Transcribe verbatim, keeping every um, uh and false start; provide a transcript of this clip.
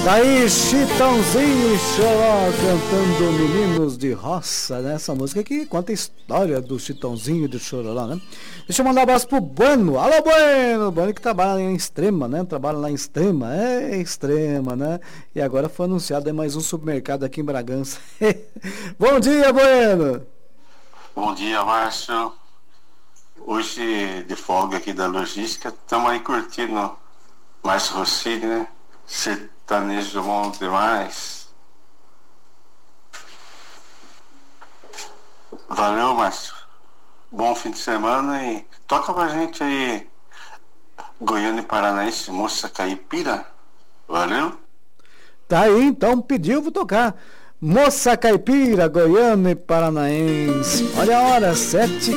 Daí Chitãozinho e Choró cantando Meninos de Roça, né? Essa música que conta a história do Chitãozinho e do Chororó, né? Deixa eu mandar um abraço pro Bueno. Alô, Bueno! Bueno que trabalha em Extrema, né? Trabalha lá em Extrema. É, Extrema, né? E agora foi anunciado aí mais um supermercado aqui em Bragança. Bom dia, Bueno! Bom dia, Márcio. Hoje, de folga aqui da logística, estamos aí curtindo Márcio Rossini, né? Sertanejo bom demais. Valeu, Márcio. Bom fim de semana e toca pra gente aí Goiânia e Paranaense, Moça Caipira. Valeu. Tá aí, então pediu, vou tocar. Moça Caipira, Goiânia e Paranaense. Olha a hora, sete